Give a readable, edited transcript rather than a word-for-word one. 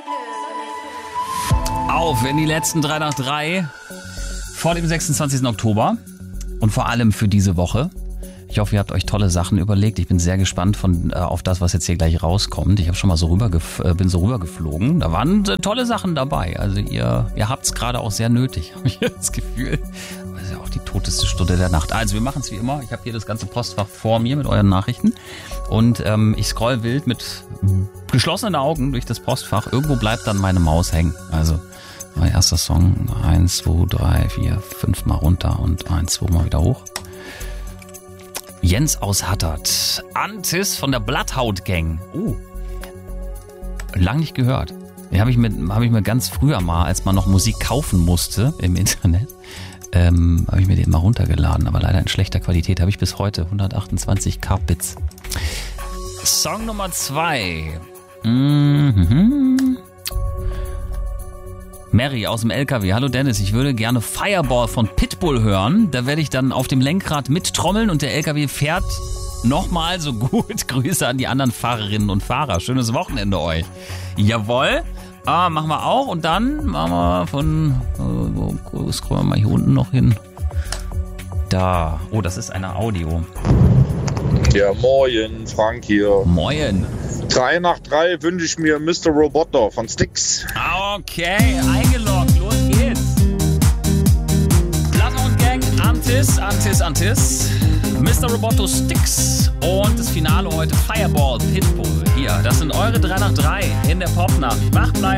Auf in die letzten 3 nach 3 vor dem 26. Oktober und vor allem für diese Woche. Ich hoffe, ihr habt euch tolle Sachen überlegt. Ich bin sehr gespannt auf das, was jetzt hier gleich rauskommt. Ich habe schon mal bin so rübergeflogen. Da waren tolle Sachen dabei. Also ihr habt es gerade auch sehr nötig, habe ich das Gefühl. Das ist ja auch die toteste Stunde der Nacht. Also wir machen es wie immer. Ich habe hier das ganze Postfach vor mir mit euren Nachrichten. Und ich scroll wild mit geschlossenen Augen durch das Postfach. Irgendwo bleibt dann meine Maus hängen. Also mein erster Song. 1, 2, 3, 4, 5 Mal runter und 1, 2 Mal wieder hoch. Jens aus Hattert. Antis von der Bloodhound Gang. Lang nicht gehört. Den habe ich mir ganz früher mal, als man noch Musik kaufen musste im Internet, habe ich mir den mal runtergeladen, aber leider in schlechter Qualität. Habe ich bis heute 128 Kbits. Song Nummer 2. Mary aus dem LKW. Hallo Dennis, ich würde gerne Fireball von Pitbull hören. Da werde ich dann auf dem Lenkrad mittrommeln und der LKW fährt nochmal so gut. Grüße an die anderen Fahrerinnen und Fahrer. Schönes Wochenende euch. Jawohl. Machen wir auch. Und dann machen wir scrollen wir mal hier unten noch hin. Da. Oh, das ist eine Audio. Ja, moin, Frank hier. Moin. 3 nach 3 wünsche ich mir Mr. Roboter von Styx. Okay, eingeloggt, los geht's. Bloodhound Gang, Antis. Mr. Roboto Styx und das Finale heute Fireball Pitbull. Hier, das sind eure 3 nach 3 in der Popnacht. Wach bleiben.